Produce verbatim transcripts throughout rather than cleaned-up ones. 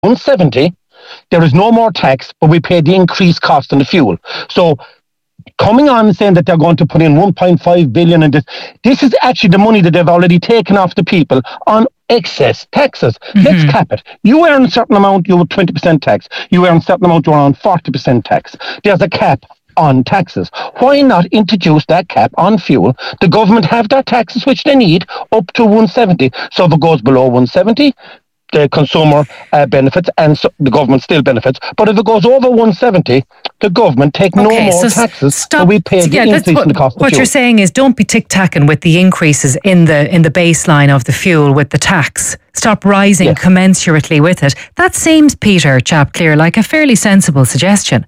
one seventy, there is no more tax, but we pay the increased cost on the fuel. So coming on and saying that they're going to put in one point five billion in this, this is actually the money that they've already taken off the people on excess taxes. Mm-hmm. Let's cap it. You earn a certain amount, you have twenty percent tax. You earn a certain amount, you're on forty percent tax. There's a cap on taxes. Why not introduce that cap on fuel? The government have their taxes, which they need, up to one seventy. So if it goes below one seventy, the consumer uh, benefits and so the government still benefits. But if it goes over one seventy, the government take okay, no more so taxes. Stop, so we pay the yeah, increase what, in the cost of What fuel. You're saying is don't be tick-tacking with the increases in the in the baseline of the fuel with the tax. Stop rising yes. commensurately with it. That seems, Peter Chapclear, like a fairly sensible suggestion.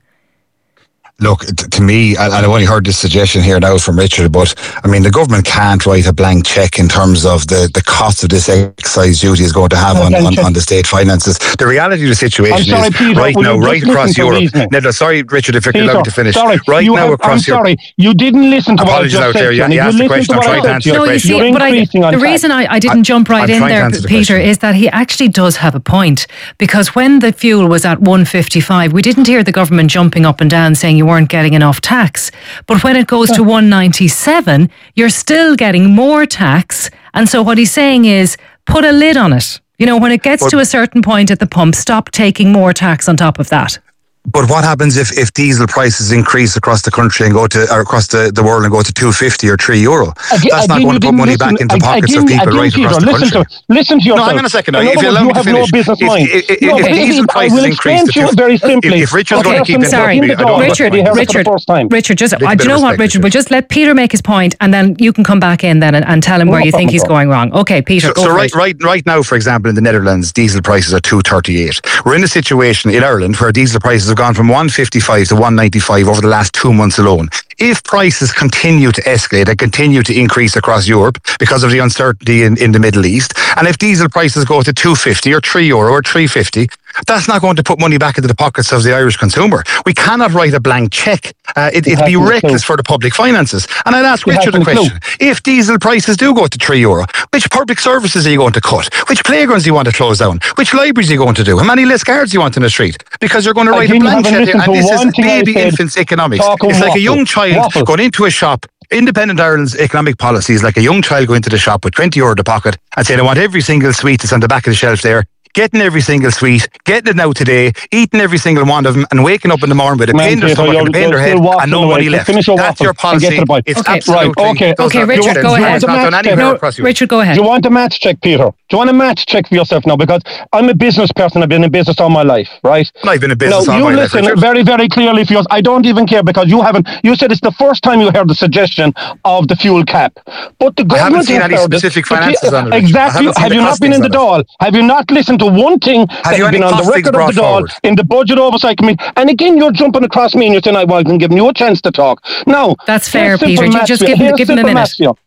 Look, to me, and I've only heard this suggestion here now from Richard, but I mean, the government can't write a blank cheque in terms of the, the cost of this excise duty is going to have on, on, on the state finances. The reality of the situation sorry, is Peter, right now, right across Europe. No, no, sorry, Richard, if you're allowed to finish. Sorry, right now have, across I'm Europe. sorry, you didn't listen to Apologies what I just out said. there. You, you asked the question. I'm trying to answer the no, question. You see, but I, the reason I, I didn't jump right in there, Peter, is that he actually does have a point. Because when the fuel was at one fifty-five, we didn't hear the government jumping up and down saying you weren't getting enough tax. But when it goes to one ninety-seven, you're still getting more tax. And so what he's saying is put a lid on it. You know, when it gets but, to a certain point at the pump, stop taking more tax on top of that. But what happens if, if diesel prices increase across the country and go to or across the, the world and go to two fifty or three euro? Again, That's not going to put money listen, back into I, pockets of people right Peter, across the listen country. To, listen to yourself. No, hang on a second. Now, if you allow me to finish, no business if, mind. if, if, no, if diesel prices increase, to you very simply. If, if Richard's okay, going to keep I'm sorry, interrupting me, Richard, Richard, Richard, Richard, just uh, do you know what, Richard? We'll just let Peter make his point, and then you can come back in then and, and tell him where you think he's going wrong. Okay, Peter. So, go so for right, it. right, right now, for example, in the Netherlands, diesel prices are two thirty-eight. We're in a situation in Ireland where diesel prices have gone from one fifty-five to one ninety-five over the last two months alone. If prices continue to escalate and continue to increase across Europe because of the uncertainty in, in the Middle East, and if diesel prices go to two fifty or three euro or three fifty, that's not going to put money back into the pockets of the Irish consumer. We cannot write a blank cheque. Uh, it, it'd be reckless for the public finances. And I'd ask Richard a question. If diesel prices do go to three euro, which public services are you going to cut? Which playgrounds do you want to close down? Which libraries are you going to do? How many less guards do you want in the street? Because you're going to write a blank cheque here, and this is baby infants economics. It's like a young child going into a shop. Independent Ireland's economic policy is like a young child going to the shop with twenty euro in the pocket and saying, I want every single sweet that's on the back of the shelf there. Getting every single sweet, getting it now today, eating every single one of them, and waking up in the morning with a pain in their stomach and a pain in their head, and no money left. That's your policy. It's okay. absolutely... Okay, okay, Richard, go ahead. No, Richard, go ahead. Do you want a match check, Peter? Do you want a match check for yourself now? Because I'm a business person. I've been in business all my life, right? I've been in business now, all my life, you listen very, very clearly for yours. I don't even care because you haven't... You said it's the first time you heard the suggestion of the fuel cap. But the government... I haven't seen any specific finances on it. Exactly. Have you not been in the Dáil? Have you not listened to one thing... Have you been on the record of the Dáil in the budget oversight committee, and again you're jumping across me and you're saying I wasn't giving you a chance to talk. Now that's fair, Peter. You just give, give him a minute.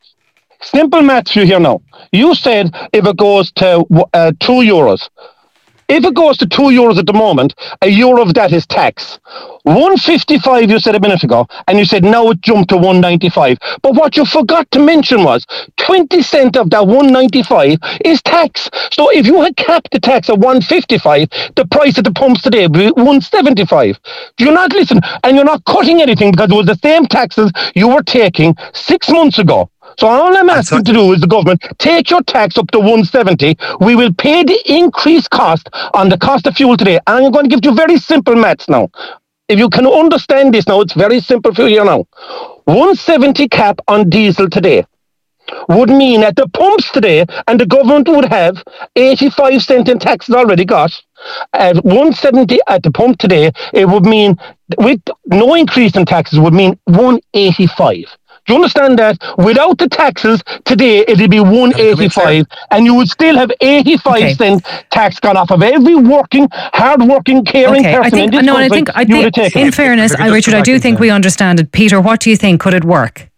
Simple maths for you here now. You said if it goes to uh, two euros. If it goes to two euros at the moment, a euro of that is tax. one fifty-five you said a minute ago, and you said now it jumped to one ninety-five. But what you forgot to mention was twenty cent of that one ninety-five is tax. So if you had capped the tax at one fifty-five, the price at the pumps today would be one seventy-five. Do you not listen? And you're not cutting anything because it was the same taxes you were taking six months ago. So all I'm asking to do is the government, take your tax up to one seventy. We will pay the increased cost on the cost of fuel today. And I'm going to give you very simple maths now. If you can understand this now, it's very simple for you now. one seventy cap on diesel today would mean at the pumps today, and the government would have eighty-five cent in taxes already got. At one seventy at the pump today, it would mean, with no increase in taxes, would mean one eighty-five. Do you understand that? Without the taxes, today it'd be one eighty-five, and you would still have eighty-five okay. cent tax gone off of every working, hard-working, caring okay. person I think, in this no, country. I think, I think in fairness, I, Richard, I do think we understand it. Peter, what do you think? Could it work?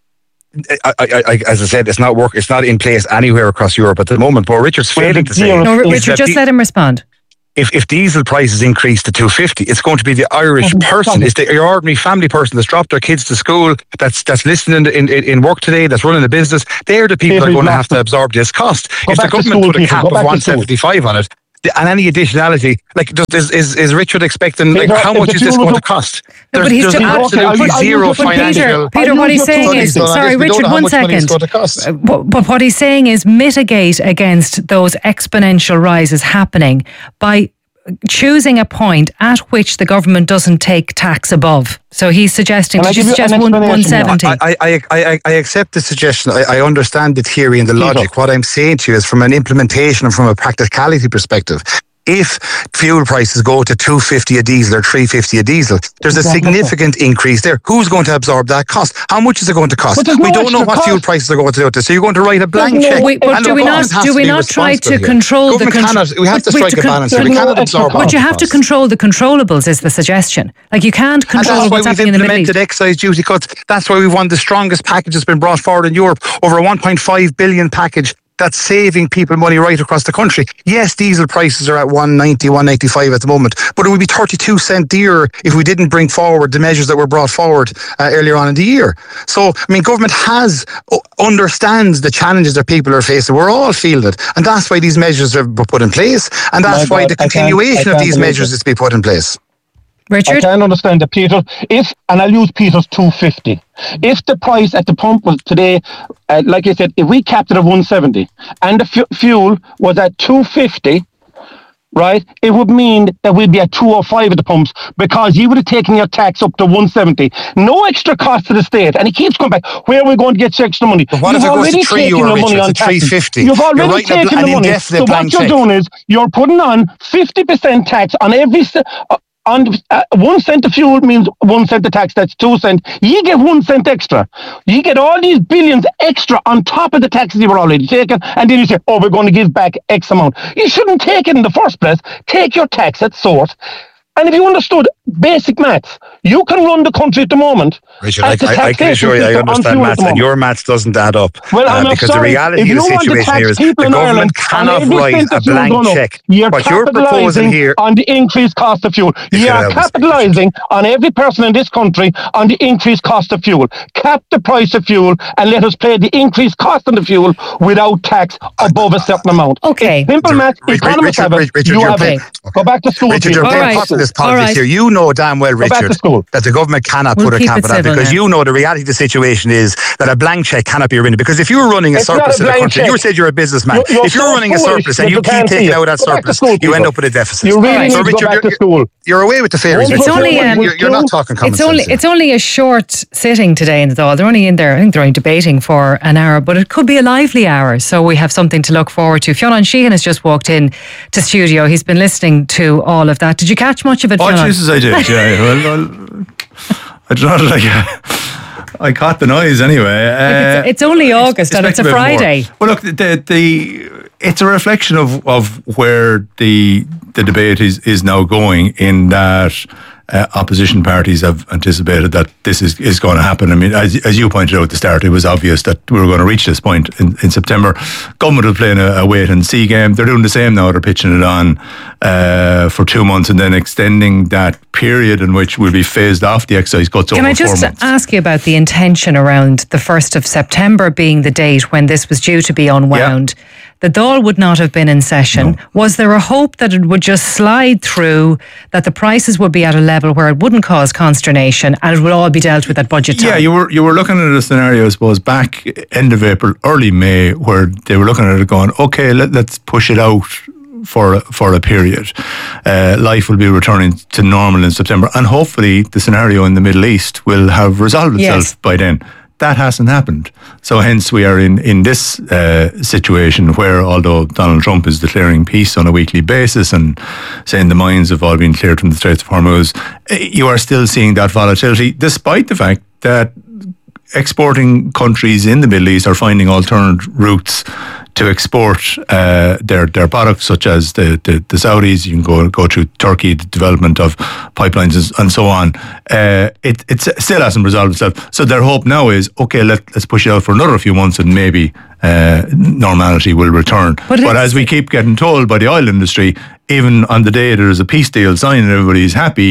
I, I, I, as I said, it's not work. It's not in place anywhere across Europe at the moment. But Richard's failing to say. No, Richard, just let him respond. If, if diesel prices increase to two fifty, it's going to be the Irish person, it's the your ordinary family person that's dropped their kids to school, that's that's listening in, in, in work today, that's running a business. They're the people that are going to have to absorb this cost. If the government put a cap of one seventy-five on it, and any additionality, like does, is is Richard expecting like how much is this going to cost? No, There's, but he's there's just, absolutely okay, zero Peter, financial. Peter, what he's saying is, sorry, Richard, one second. But, but what he's saying is mitigate against those exponential rises happening by choosing a point at which the government doesn't take tax above. So he's suggesting to suggest one seventy. I, I, I, I accept the suggestion. I, I understand the theory and the logic. What I'm saying to you is from an implementation and from a practicality perspective. If fuel prices go to two fifty a diesel or three fifty a diesel, there's a significant increase there. Who's going to absorb that cost? How much is it going to cost? No we don't know what cost. fuel prices are going to do with this. So you're going to write a blank no, check. We, but do we not, do we not try to control the... Cannot, we have to strike a balance here. We cannot absorb all But you have to control the controllables is the suggestion. Like you can't control what's happening in the Middle East. That's why we've implemented excise duty cuts. That's why we've won the strongest package that's been brought forward in Europe. Over a one point five billion package that's saving people money right across the country. Yes, diesel prices are at one ninety, one ninety-five at the moment, but it would be thirty-two cent dearer if we didn't bring forward the measures that were brought forward uh, earlier on in the year. So, I mean, government has, uh, understands the challenges that people are facing. We're all feeling it. And that's why these measures are put in place. And that's My why God, the continuation of these measures it. is to be put in place. Richard? I can understand that, Peter. If, and I'll use Peter's two fifty. If the price at the pump was today, uh, like I said, if we capped it at one seventy and the f- fuel was at two fifty, right, it would mean that we'd be at two oh five at the pumps because you would have taken your tax up to one seventy. No extra cost to the state. And he keeps coming back. Where are we going to get extra money? But what You've if it goes already to three taken euro, the money Richard, on to three fifty? You've already You're writing taken a, the money. So what you're check. doing is you're putting on fifty percent tax on every... Uh, On uh, one cent of fuel means one cent of tax. That's two cents. You get one cent extra. You get all these billions extra on top of the taxes you were already taking, and then you say, "Oh, we're going to give back X amount." You shouldn't take it in the first place. Take your tax at source. And if you understood basic maths, you can run the country at the moment. Richard, I, I, I can assure you I understand maths, and your maths doesn't add up. Well, I'm uh, because sorry. the reality of the situation here is the government cannot write a blank check. You're what you're proposing here on the increased cost of fuel. You are capitalising on every person in this country on the increased cost of fuel. Cap the price of fuel and let us pay the increased cost of the fuel without tax above a certain amount. Okay. It's simple maths. Economists have it. You have it. Go back to school. Richard, you're playing part of this politics here. You know damn well, Richard, that the government cannot we'll put a cap on that because now. you know the reality of the situation is that a blank check cannot be written. Because if you were running a it's surplus a in the country, check. you said you're a businessman. You're, you're if you're so running a surplus and you keep taking out that surplus, school, you end up with a deficit. You really so, need Richard, to go back you're, to school. You're away with the fairies. It's only, um, you're, you're not talking common it's only, sense. It's only a short sitting today in the Dáil. They're only in there, I think they're only debating for an hour, but it could be a lively hour. So we have something to look forward to. Fionn Sheehan has just walked in to studio. He's been listening to all of that. Did you catch much of it, Oh, Fionn? Jesus, I did, yeah. well, well, I don't know, like, I caught the noise anyway. Uh, it's, it's only August and it's a Friday. More. Well, look, the the it's a reflection of, of where the the debate is, is now going, in that uh, opposition parties have anticipated that this is, is going to happen. I mean, as, as you pointed out at the start, it was obvious that we were going to reach this point in, in September. Government will play a, a wait and see game. They're doing the same now. They're pitching it on uh, for two months and then extending that period in which we'll be phased off the excise cuts over four months. Can I just ask you about the intention around the first of September being the date when this was due to be unwound? Yeah. The Dáil would not have been in session. No. Was there a hope that it would just slide through, that the prices would be at a level where it wouldn't cause consternation and it would all be dealt with at budget time? Yeah, you were you were looking at a scenario, I suppose, back end of April, early May, where they were looking at it going, okay, let, let's push it out for for a period. Uh, life will be returning to normal in September, and hopefully the scenario in the Middle East will have resolved itself yes. by then. That hasn't happened. So hence we are in, in this uh, situation where, although Donald Trump is declaring peace on a weekly basis and saying the mines have all been cleared from the Straits of Hormuz, you are still seeing that volatility, despite the fact that exporting countries in the Middle East are finding alternate routes to export uh, their their products, such as the, the, the Saudis. You can go go through Turkey, the development of pipelines and so on. Uh, it it still hasn't resolved itself. So their hope now is, okay, let, let's push it out for another few months and maybe uh, normality will return. But, but as we keep getting told by the oil industry, even on the day there's a peace deal signed and everybody's happy,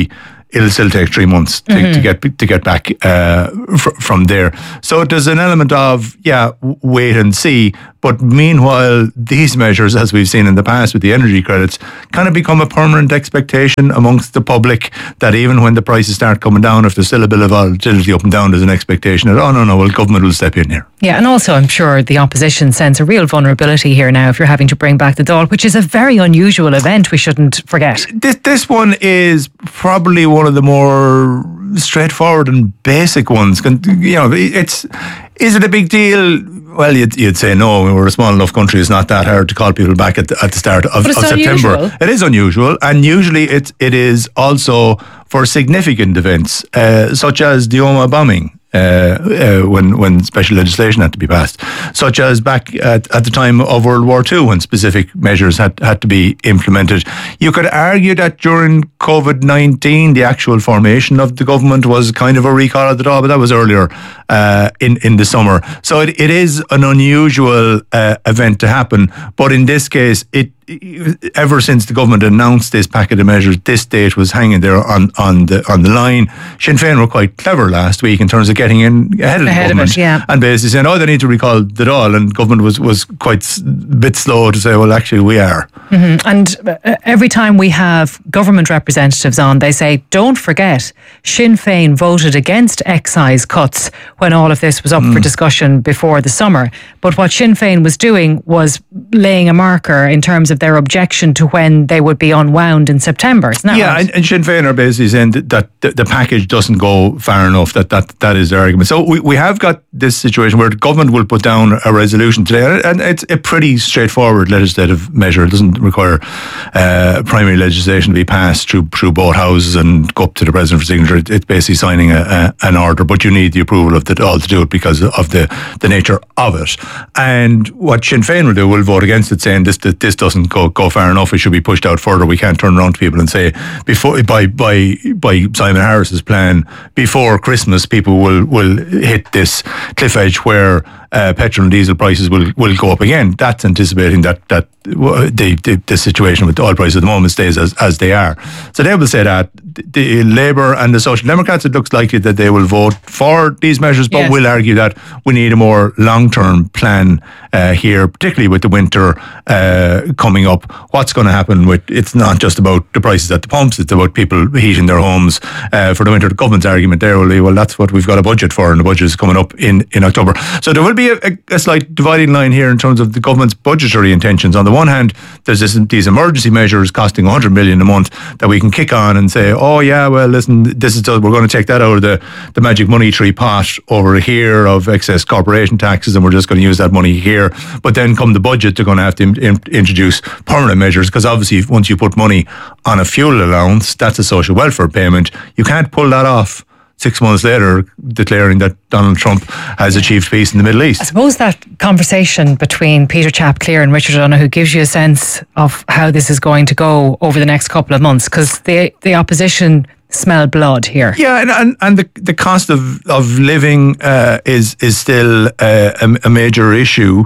it'll still take three months to, mm-hmm. to get to get back uh, fr- from there. So there's an element of, yeah, wait and see. But meanwhile, these measures, as we've seen in the past with the energy credits, kind of become a permanent expectation amongst the public that even when the prices start coming down, if there's still a bit of volatility up and down, there's an expectation that, oh, no, no, well, government will step in here. Yeah, and also I'm sure the opposition sense a real vulnerability here now if you're having to bring back the Dáil, which is a very unusual event, we shouldn't forget. This, this one is probably one of the more straightforward and basic ones. You know, it's, is it a big deal? Well, you'd, you'd say no. We're a small enough country. It's not that hard to call people back at the, at the start of, of September. Unusual. It is unusual, and usually it it is also for significant events, uh, such as the Omagh bombing. Uh, uh, when when special legislation had to be passed, such as back at, at the time of World War Two, when specific measures had, had to be implemented. You could argue that during COVID nineteen, the actual formation of the government was kind of a recall of the Dáil, but that was earlier uh, in, in the summer. So it, it is an unusual uh, event to happen, but in this case, it ever since the government announced this packet of measures, this date was hanging there on, on the on the line. Sinn Féin were quite clever last week in terms of getting in ahead of ahead the government of it, yeah. and basically saying, oh, they need to recall the Dáil, and government was, was quite a bit slow to say, well, actually we are. Mm-hmm. And every time we have government representatives on, they say, don't forget, Sinn Féin voted against excise cuts when all of this was up mm. for discussion before the summer. But what Sinn Féin was doing was laying a marker in terms of their objection to when they would be unwound in September. Isn't that yeah, right? and, and Sinn Féin are basically saying that, that the, the package doesn't go far enough. That that, that is their argument. So we, we have got this situation where the government will put down a resolution today, and it's a pretty straightforward legislative measure. It doesn't require uh, primary legislation to be passed through through both houses and go up to the president for signature. It's basically signing a, a, an order, but you need the approval of the Dáil to do it because of the, the nature of it. And what Sinn Féin will do, will vote against it, saying this this doesn't go go far enough. It should be pushed out further. We can't turn around to people and say before by by by Simon Harris's plan before Christmas, people will will hit this cliff edge where uh, petrol and diesel prices will, will go up again. That's anticipating that that the, the the situation with the oil price at the moment stays as, as they are. So they will say that the Labour and the Social Democrats, it looks likely that they will vote for these measures, but yes. will argue that we need a more long-term plan uh, here, particularly with the winter uh, coming up. What's going to happen with, it's not just about the prices at the pumps, it's about people heating their homes uh, for the winter. The government's argument there will be, well, that's what we've got a budget for, and the budget is coming up in, in October. So there will be a, a slight dividing line here in terms of the government's budgetary intentions. On the one hand, there's this, these emergency measures costing one hundred million a month that we can kick on and say, oh yeah, well listen, this is we're going to take that out of the, the magic money tree pot over here of excess corporation taxes, and we're just going to use that money here. But then come the budget, they're going to have to in, in, introduce permanent measures, because obviously once you put money on a fuel allowance, that's a social welfare payment. You can't pull that off six months later, declaring that Donald Trump has achieved peace in the Middle East. I suppose that conversation between Peter Chapclear and Richard Donoghue gives you a sense of how this is going to go over the next couple of months, because the the opposition smell blood here. Yeah, and and, and the, the cost of, of living uh, is is still uh, a, a major issue,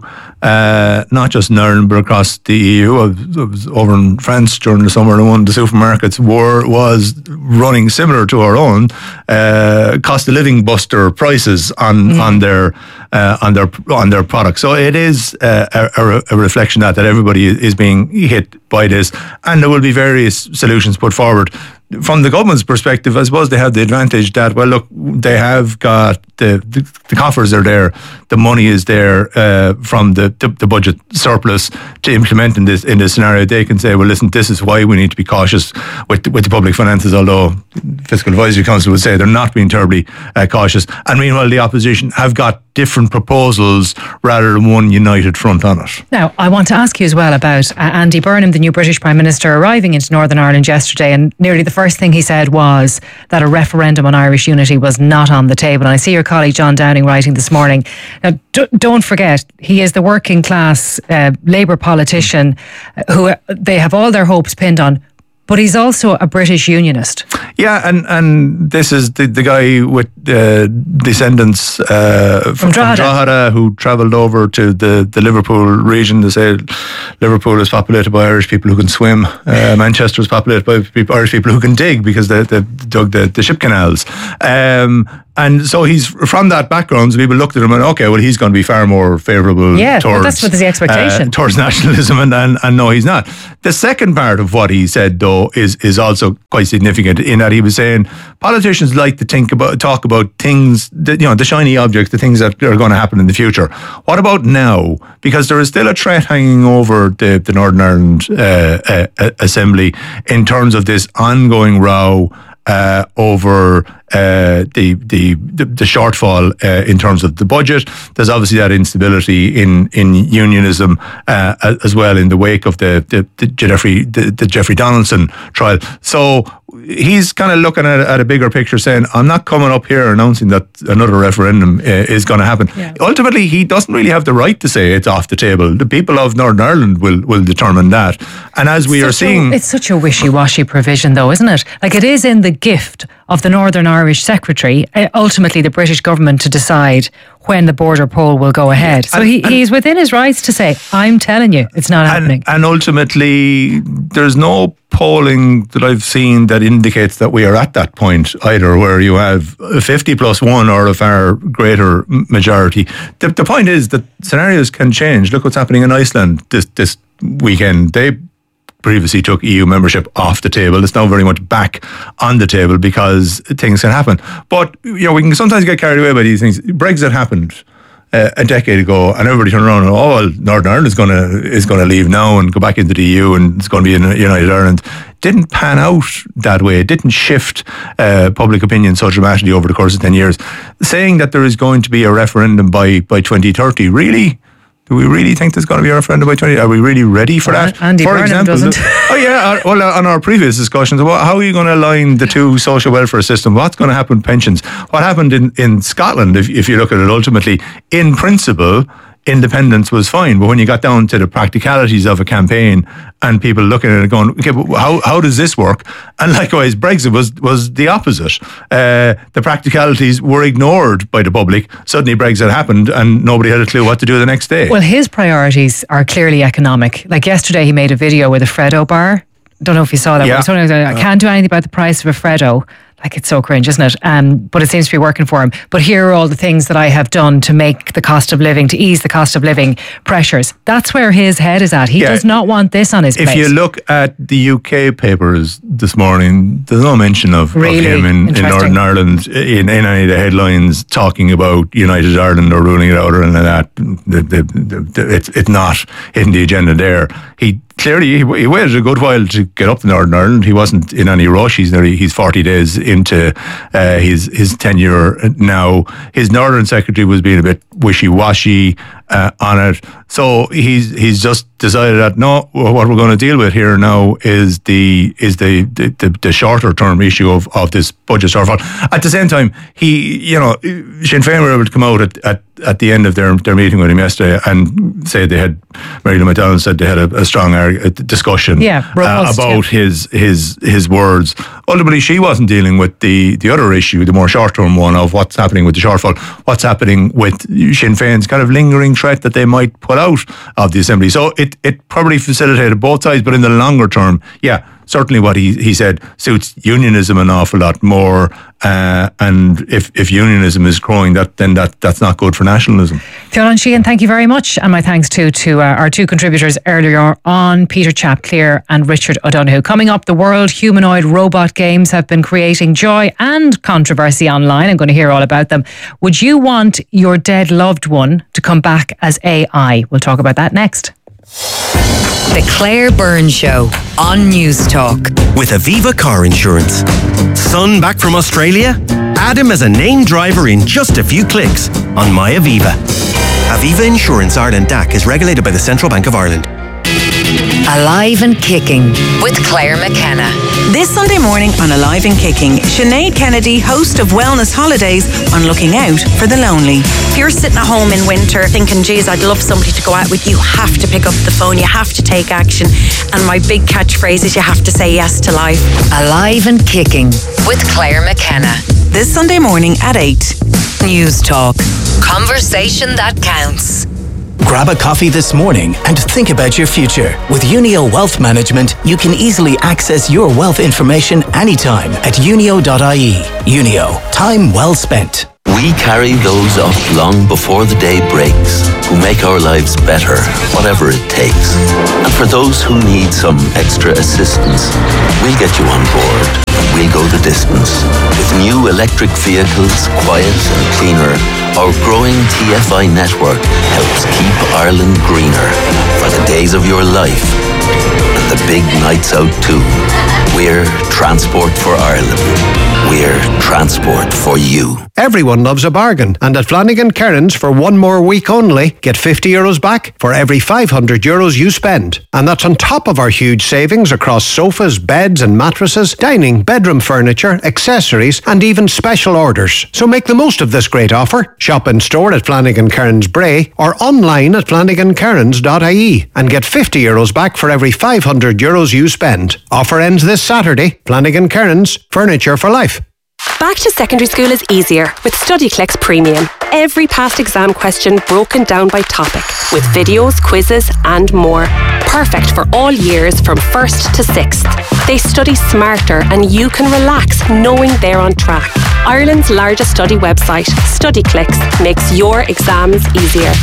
uh, not just in Ireland but across the E U. I was, I was over in France during the summer, and one of the supermarkets were was running similar to our own uh, cost of living buster prices on mm. on their uh, on their on their products. So it is uh, a, a reflection that that everybody is being hit by this, and there will be various solutions put forward. From the government's perspective, I suppose they have the advantage that, well, look, they have got the the, the coffers are there, the money is there uh, from the, the the budget surplus to implement in this in this scenario. They can say, well, listen, this is why we need to be cautious with with the public finances. Although Fiscal Advisory Council would say they're not being terribly uh, cautious. And meanwhile, the opposition have got different proposals rather than one united front on it. Now, I want to ask you as well about uh, Andy Burnham, the new British Prime Minister, arriving into Northern Ireland yesterday, and nearly the first thing he said was that a referendum on Irish unity was not on the table. And I see your colleague John Downing writing this morning. Now, d- don't forget, he is the working class uh, Labour politician who uh, they have all their hopes pinned on. but he's also a British unionist. Yeah, and, and this is the, the guy with uh, descendants uh, from, from Drogheda. Drogheda who travelled over to the, the Liverpool region. They say Liverpool is populated by Irish people who can swim. Uh, Manchester is populated by people, Irish people who can dig because they, they dug the, the ship canals. Um, And so he's from that background, so people looked at him and, okay, well, he's going to be far more favourable yeah, towards, well, that's what the expectation. Uh, towards nationalism, and, and, and no, he's not. The second part of what he said, though, is is also quite significant in that he was saying politicians like to think about, talk about things, that, you know, the shiny objects, the things that are going to happen in the future. What about now? Because there is still a threat hanging over the, the Northern Ireland uh, uh, Assembly in terms of this ongoing row Uh, over uh, the, the the the shortfall uh, in terms of the budget. There's obviously that instability in in unionism uh, as well in the wake of the the, the Jeffrey the, the Jeffrey Donaldson trial. So he's kind of looking at, at a bigger picture, saying, I'm not coming up here announcing that another referendum uh, is going to happen. Yeah. Ultimately, he doesn't really have the right to say it's off the table. The people of Northern Ireland will will determine that. And as we such are seeing... A, it's such a wishy-washy provision, though, isn't it? Like, it is in the gift of the Northern Irish Secretary, uh, ultimately the British government, to decide when the border poll will go ahead. So and, he, and he's within his rights to say, I'm telling you, it's not and, happening. And ultimately, there's no polling that I've seen that indicates that we are at that point either, where you have a fifty plus one or a far greater majority. The, the point is that scenarios can change. Look what's happening in Iceland this, this weekend. They previously took E U membership off the table. It's now very much back on the table because things can happen. But, you know, we can sometimes get carried away by these things. Brexit happened uh, a decade ago, and everybody turned around and, oh, well, Northern Ireland is going to is going to leave now and go back into the E U, and it's going to be in United Ireland. Didn't pan out that way. It didn't shift uh, public opinion so dramatically over the course of ten years. Saying that there is going to be a referendum by, by twenty thirty, really? Do we really think there's going to be a referendum by twenty? Are we really ready for well, that? Andy for Burnham example, doesn't. Oh yeah. Well, on our previous discussions, well, how are you going to align the two social welfare systems? What's going to happen with pensions? What happened in, in Scotland, if, if you look at it ultimately, in principle, independence was fine, but when you got down to the practicalities of a campaign and people looking at it going, okay, but how how does this work? And likewise, Brexit was was the opposite. Uh, the practicalities were ignored by the public. Suddenly Brexit happened and nobody had a clue what to do the next day. Well, his priorities are clearly economic. Like yesterday he made a video with a Freddo bar. Don't know if you saw that. Yeah. One. I can't do anything about the price of a Freddo. Like, it's so cringe, isn't it? Um, but it seems to be working for him. But here are all the things that I have done to make the cost of living, to ease the cost of living pressures. That's where his head is at. He yeah. does not want this on his if plate. If you look at the U K papers this morning, there's no mention of, really? of him in, in Northern Ireland in, in any of the headlines talking about United Ireland or ruling it out or anything like that. The, the, the, the, it's, it's not in the agenda there. He Clearly, he, he waited a good while to get up to Northern Ireland. He wasn't in any rush. He's nearly, he's forty days into uh, his his tenure now. His Northern Secretary was being a bit wishy-washy uh, on it. So he's he's just decided that no, what we're going to deal with here now is the is the the, the, the shorter term issue of, of this budget shortfall. At the same time, he you know Sinn Féin were able to come out at, at at the end of their their meeting with him yesterday and say they had, Mary Lou McDonald said they had a, a strong a discussion yeah, robust, uh, about yeah. his his his words. Ultimately, she wasn't dealing with the, the other issue, the more short term one of what's happening with the shortfall, what's happening with Sinn Féin's kind of lingering threat that they might pull out of the Assembly. So it, it probably facilitated both sides, but in the longer term, yeah, certainly what he, he said suits unionism an awful lot more. Uh, and if, if unionism is growing, that then that that's not good for nationalism. Fionn Sheehan, thank you very much. And my thanks too to uh, our two contributors earlier on, Peter Chapclear and Richard O'Donoghue. Coming up, the World Humanoid Robot Games have been creating joy and controversy online. I'm going to hear all about them. Would you want your dead loved one to come back as A I? We'll talk about that next. The Claire Byrne Show on News Talk. With Aviva Car Insurance. Son back from Australia? Add him as a named driver in just a few clicks on My Aviva. Aviva Insurance Ireland D A C is regulated by the Central Bank of Ireland. Alive and Kicking with Claire McKenna. This Sunday morning on Alive and Kicking, Sinead Kennedy, host of Wellness Holidays, on looking out for the lonely. If you're sitting at home in winter thinking, geez, I'd love somebody to go out with, you have to pick up the phone, you have to take action. And my big catchphrase is you have to say yes to life. Alive and Kicking with Claire McKenna. This Sunday morning at eight. News Talk. Conversation that counts. Grab a coffee this morning and think about your future. With Unio Wealth Management, you can easily access your wealth information anytime at unio dot I E. Unio, time well spent. We carry those up long before the day breaks, who make our lives better, whatever it takes. And for those who need some extra assistance, we'll get you on board and we'll go the distance. With new electric vehicles, quiet and cleaner, our growing T F I network helps keep Ireland greener for the days of your life and the big nights out too. We're Transport for Ireland. We're transport for you. Everyone loves a bargain, and at Flanagan Cairns for one more week only, get fifty euros back for every five hundred euros you spend. And that's on top of our huge savings across sofas, beds and mattresses, dining, bedroom furniture, accessories and even special orders. So make the most of this great offer. Shop in store at Flanagan Cairns Bray or online at flanagan cairns dot I E and get fifty euros back for every five hundred euros you spend. Offer ends this Saturday. Flanagan Cairns, furniture for life. Back to secondary school is easier with StudyClicks Premium. Every past exam question broken down by topic, with videos, quizzes and more. Perfect for all years from first to sixth. They study smarter and you can relax knowing they're on track. Ireland's largest study website, StudyClicks, makes your exams easier.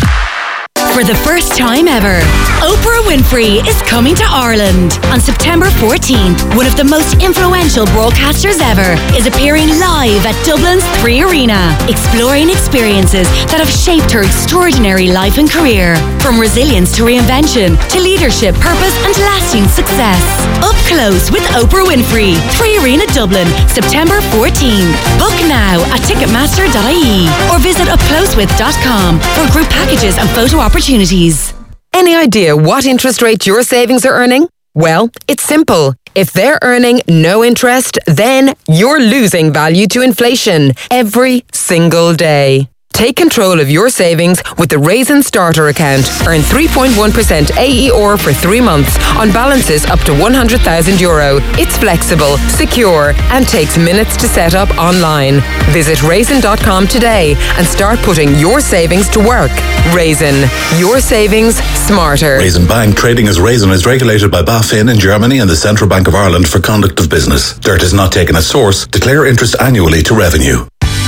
For the first time ever, Oprah Winfrey is coming to Ireland. On September fourteenth, one of the most influential broadcasters ever is appearing live at Dublin's Three Arena, exploring experiences that have shaped her extraordinary life and career. From resilience to reinvention, to leadership, purpose and lasting success. Up close with Oprah Winfrey, Three Arena Dublin, September fourteenth. Book now at ticketmaster dot I E or visit up close with dot com for group packages and photo opportunities. Any idea what interest rate your savings are earning? Well, it's simple. If they're earning no interest, then you're losing value to inflation every single day. Take control of your savings with the Raisin Starter account. Earn three point one percent A E R for three months on balances up to one hundred thousand euro. It's flexible, secure, and takes minutes to set up online. Visit raisin dot com today and start putting your savings to work. Raisin, your savings smarter. Raisin Bank, trading as Raisin, is regulated by BaFin in Germany and the Central Bank of Ireland for conduct of business. Dirt is not taken as source. Declare interest annually to revenue.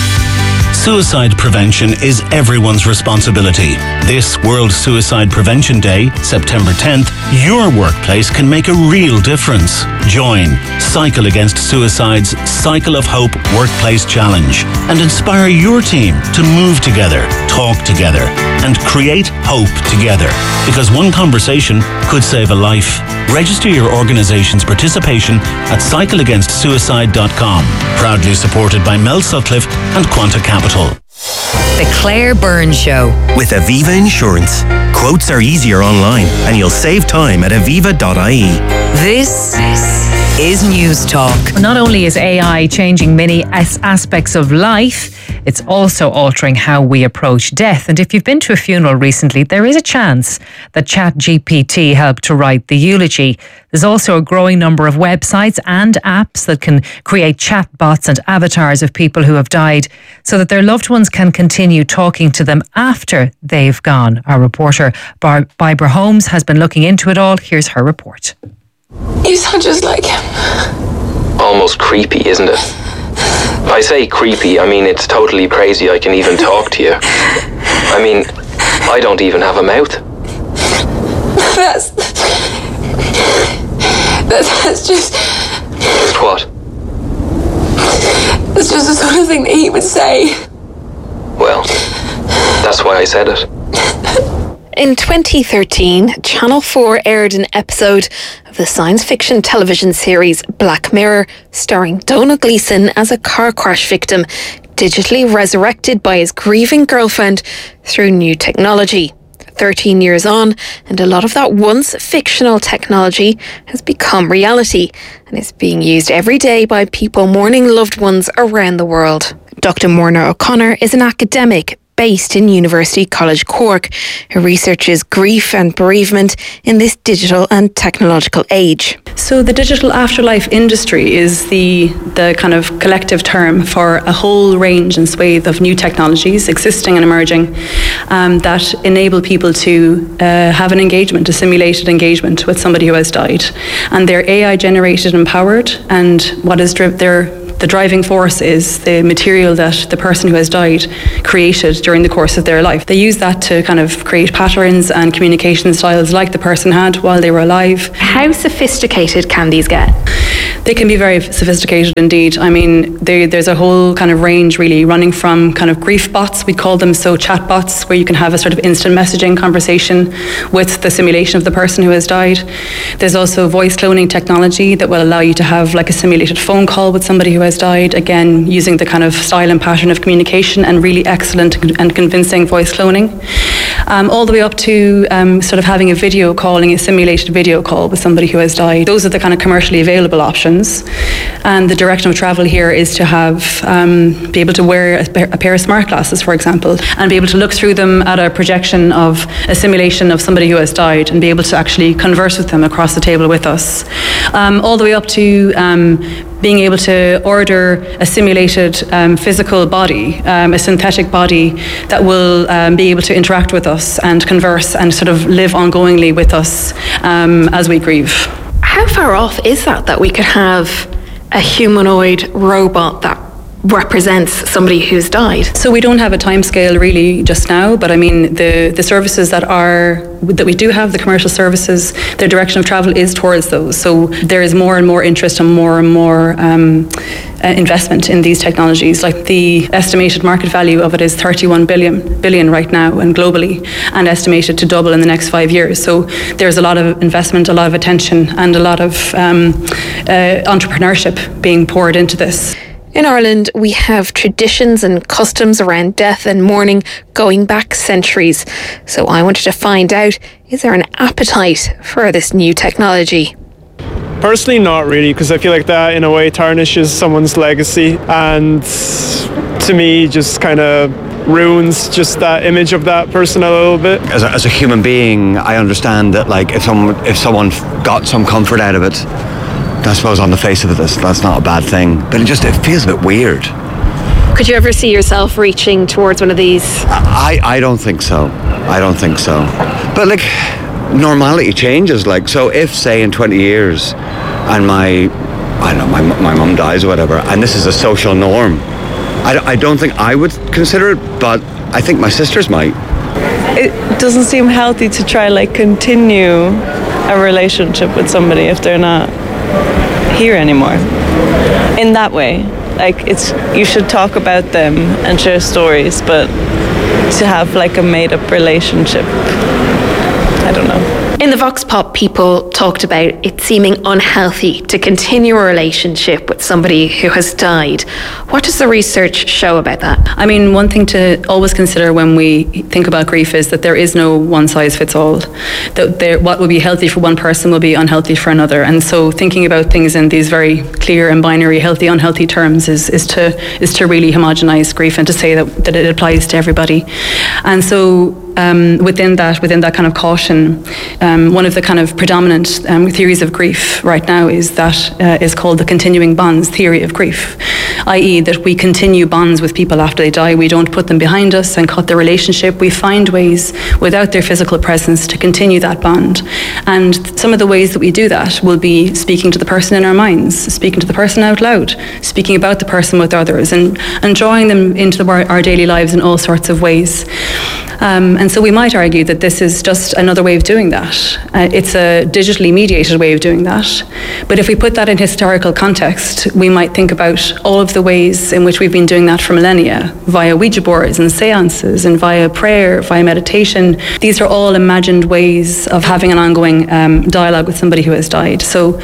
Suicide prevention is everyone's responsibility. This World Suicide Prevention Day, September tenth, your workplace can make a real difference. Join Cycle Against Suicide's Cycle of Hope Workplace Challenge and inspire your team to move together, talk together, and create hope together. Because one conversation could save a life. Register your organization's participation at cycle against suicide dot com. Proudly supported by Mel Sutcliffe and Quanta Capital. The Claire Byrne Show. With Aviva Insurance. Quotes are easier online and you'll save time at aviva dot I E. This is News Talk. Not only is A I changing many as- aspects of life, it's also altering how we approach death. And if you've been to a funeral recently, there is a chance that ChatGPT helped to write the eulogy. There's also a growing number of websites and apps that can create chatbots and avatars of people who have died so that their loved ones can continue talking to them after they've gone. Our reporter Bar- Barbara Holmes has been looking into it all. Here's her report. You sound just like him. Almost creepy, isn't it? I say creepy, I mean it's totally crazy I can even talk to you. I mean, I don't even have a mouth. That's... That's, that's just... What? That's just the sort of thing that he would say. Well, that's why I said it. In twenty thirteen, Channel four aired an episode of the science fiction television series Black Mirror, starring Donald Gleeson as a car crash victim, digitally resurrected by his grieving girlfriend through new technology. thirteen years on, and a lot of that once fictional technology has become reality and is being used every day by people mourning loved ones around the world. Doctor Morna O'Connor is an academic based in University College Cork, who researches grief and bereavement in this digital and technological age. So the digital afterlife industry is the the kind of collective term for a whole range and swathe of new technologies existing and emerging um, that enable people to uh, have an engagement, a simulated engagement with somebody who has died. And they're A I generated and powered, and what is dri- their The driving force is the material that the person who has died created during the course of their life. They use that to kind of create patterns and communication styles like the person had while they were alive. How sophisticated can these get? They can be very sophisticated indeed. I mean, they, there's a whole kind of range really, running from kind of grief bots, we call them, so chat bots, where you can have a sort of instant messaging conversation with the simulation of the person who has died. There's also voice cloning technology that will allow you to have like a simulated phone call with somebody who has died, again using the kind of style and pattern of communication and really excellent and convincing voice cloning, um, all the way up to um, sort of having a video calling, a simulated video call with somebody who has died. Those are the kind of commercially available options, and the direction of travel here is to have um, be able to wear a, a pair of smart glasses, for example, and be able to look through them at a projection of a simulation of somebody who has died and be able to actually converse with them across the table with us, um, all the way up to um, being able to order a simulated um, physical body, um, a synthetic body that will um, be able to interact with us and converse and sort of live ongoingly with us um, as we grieve. How far off is that, that we could have a humanoid robot that represents somebody who's died? So we don't have a timescale really just now, but I mean the the services that are that we do have, the commercial services, their direction of travel is towards those. So there is more and more interest and more and more um, uh, investment in these technologies. Like the estimated market value of it is thirty-one billion billion right now and globally, and estimated to double in the next five years. So there's a lot of investment, a lot of attention, and a lot of um, uh, entrepreneurship being poured into this. In Ireland, we have traditions and customs around death and mourning going back centuries. So I wanted to find out, is there an appetite for this new technology? Personally, not really, because I feel like that in a way tarnishes someone's legacy, and to me just kind of ruins just that image of that person a little bit. As a, as a human being, I understand that like if someone if someone got some comfort out of it, I suppose on the face of it, that's, that's not a bad thing. But it just it feels a bit weird. Could you ever see yourself reaching towards one of these? I, I don't think so. I don't think so. But like, normality changes. Like, so if, say, in twenty years, and my, I don't know, my my mum dies or whatever, and this is a social norm, I, I don't think I would consider it, but I think my sisters might. It doesn't seem healthy to try, like, continue a relationship with somebody if they're not here anymore in that way. Like, it's you should talk about them and share stories, but to have like a made-up relationship, I don't know. In the Vox Pop, people talked about it seeming unhealthy to continue a relationship with somebody who has died. What does the research show about that? I mean, one thing to always consider when we think about grief is that there is no one size fits all. That there, what would be healthy for one person will be unhealthy for another. And so thinking about things in these very clear and binary healthy, unhealthy terms is, is to is to really homogenize grief and to say that, that it applies to everybody. And so um, within that, within that kind of caution, um, one of the kind of predominant um, theories of grief right now is that uh, is called the continuing bonds theory of grief, that is that we continue bonds with people after they die. We don't put them behind us and cut the relationship. We find ways without their physical presence to continue that bond. And some of the ways that we do that will be speaking to the person in our minds, speaking to the person out loud, speaking about the person with others, and, and drawing them into the, our daily lives in all sorts of ways. Um, and so we might argue that this is just another way of doing that. Uh, it's a digitally mediated way of doing that. But if we put that in historical context, we might think about all of the ways in which we've been doing that for millennia, via Ouija boards and seances and via prayer, via meditation. These are all imagined ways of having an ongoing um, dialogue with somebody who has died. So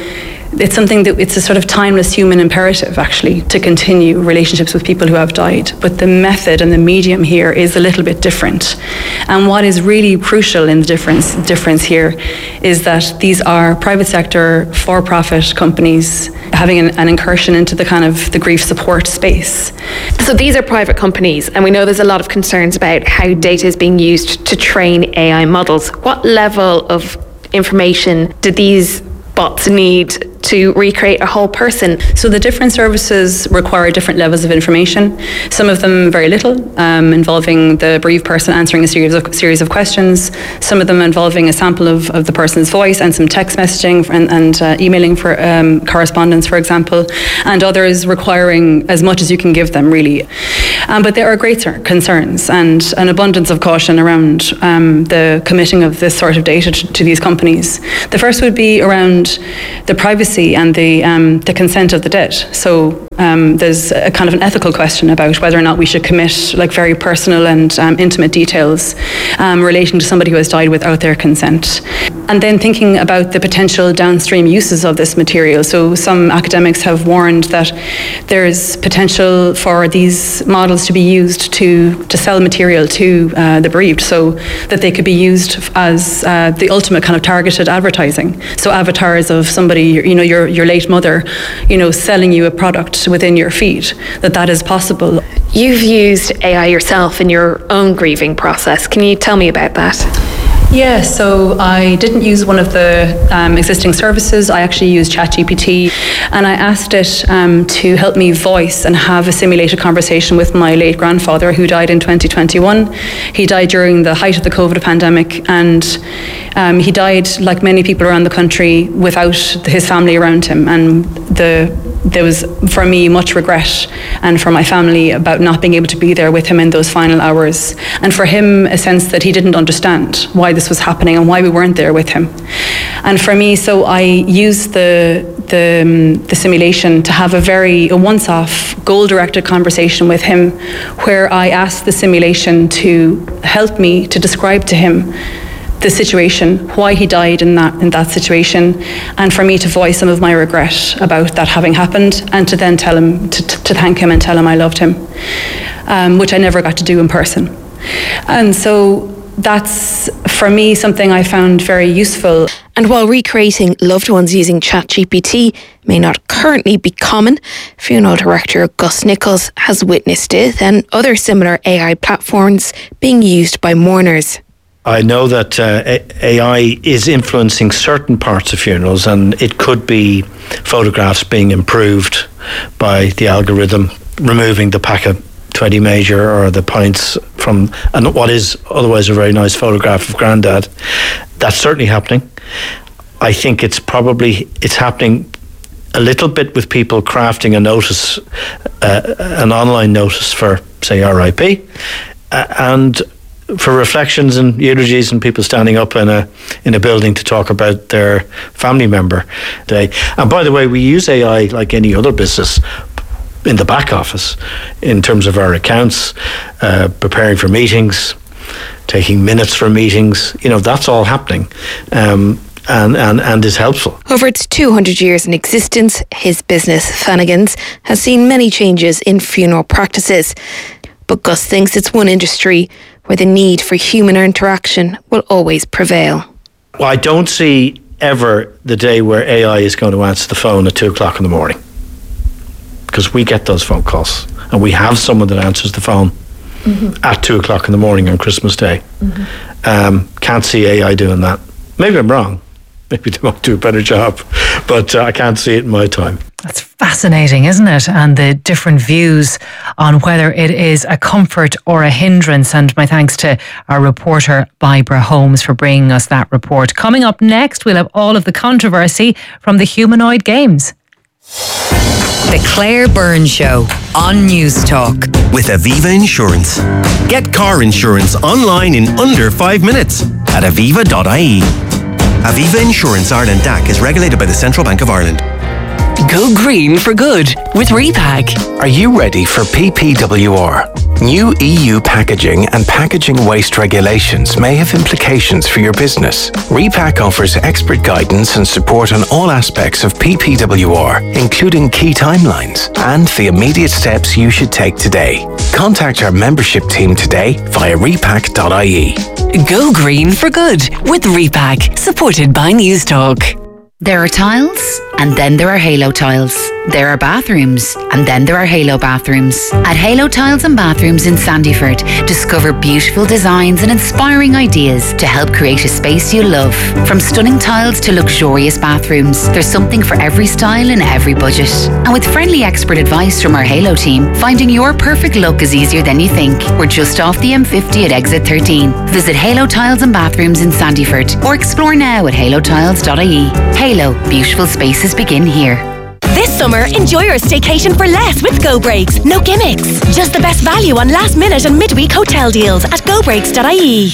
it's something that it's a sort of timeless human imperative, actually, to continue relationships with people who have died. But the method and the medium here is a little bit different. And what is really crucial in the difference difference here is that these are private sector, for-profit companies having an, an incursion into the kind of the grief support space. So these are private companies, and we know there's a lot of concerns about how data is being used to train A I models. What level of information do these bots need to recreate a whole person? So the different services require different levels of information. Some of them very little, um, involving the bereaved person answering a series of series of questions. Some of them involving a sample of, of the person's voice and some text messaging and, and uh, emailing for um, correspondence, for example. And others requiring as much as you can give them, really. Um, but there are great concerns and an abundance of caution around um, the committing of this sort of data to, to these companies. The first would be around the privacy and the um, the consent of the dead. So um, there's a kind of an ethical question about whether or not we should commit like very personal and um, intimate details um, relating to somebody who has died without their consent. And then thinking about the potential downstream uses of this material. So some academics have warned that there's potential for these models to be used to to sell material to uh, the bereaved, so that they could be used as uh, the ultimate kind of targeted advertising. So avatars of somebody, you know, your your late mother, you know, selling you a product within your feed, that that is possible. You've used A I yourself in your own grieving process. Can you tell me about that? Yeah, so I didn't use one of the um, existing services. I actually used ChatGPT, and I asked it um, to help me voice and have a simulated conversation with my late grandfather, who died in twenty twenty-one. He died during the height of the COVID pandemic, and um, he died, like many people around the country, without his family around him. And the there was, for me, much regret, and for my family, about not being able to be there with him in those final hours. And for him, a sense that he didn't understand why this was happening and why we weren't there with him. And for me, so I used the the, um, the simulation to have a very a once-off, goal-directed conversation with him, where I asked the simulation to help me to describe to him the situation, why he died in that in that situation, and for me to voice some of my regret about that having happened, and to then tell him to, to thank him and tell him I loved him, um, which I never got to do in person. And so that's, for me, something I found very useful. And while recreating loved ones using ChatGPT may not currently be common, funeral director Gus Nichols has witnessed it and other similar A I platforms being used by mourners. I know that uh, A I is influencing certain parts of funerals, and it could be photographs being improved by the algorithm, removing the packet twenty major or the points from and what is otherwise a very nice photograph of Grandad. That's certainly happening. I think it's probably it's happening a little bit with people crafting a notice, uh, an online notice for, say, R I P, uh, and for reflections and eulogies and people standing up in a in a building to talk about their family member day. And by the way, we use A I like any other business in the back office in terms of our accounts, uh, preparing for meetings, taking minutes for meetings. You know, that's all happening. Um, And, and, and is helpful. Over its two hundred years in existence, his business, Flanagan's, has seen many changes in funeral practices. But Gus thinks it's one industry where the need for human interaction will always prevail. Well, I don't see ever the day where A I is going to answer the phone at two o'clock in the morning. Because we get those phone calls, and we have someone that answers the phone mm-hmm. at two o'clock in the morning on Christmas Day. Mm-hmm. Um, can't see A I doing that. Maybe I'm wrong. Maybe they might do a better job, but uh, I can't see it in my time. That's fascinating, isn't it? And the different views on whether it is a comfort or a hindrance. And my thanks to our reporter, Barbara Holmes, for bringing us that report. Coming up next, we'll have all of the controversy from the humanoid games. The Claire Byrne Show on News Talk. With Aviva Insurance. Get car insurance online in under five minutes at aviva dot I E. Aviva Insurance Ireland D A C is regulated by the Central Bank of Ireland. Go green for good with Repack. Are you ready for P P W R? New E U packaging and packaging waste regulations may have implications for your business. Repack offers expert guidance and support on all aspects of P P W R, including key timelines and the immediate steps you should take today. Contact our membership team today via repack dot I E. Go green for good with Repack, supported by Newstalk. There are tiles, and then there are Halo tiles. There are bathrooms, and then there are Halo bathrooms. At Halo Tiles and Bathrooms in Sandyford, discover beautiful designs and inspiring ideas to help create a space you love. From stunning tiles to luxurious bathrooms, there's something for every style and every budget. And with friendly expert advice from our Halo team, finding your perfect look is easier than you think. We're just off the M fifty at exit thirteen. Visit Halo Tiles and Bathrooms in Sandyford or explore now at halo tiles dot I E. Halo, beautiful spaces begin here. This summer, enjoy your staycation for less with Go Breaks. No gimmicks. Just the best value on last minute and midweek hotel deals at go breaks dot I E.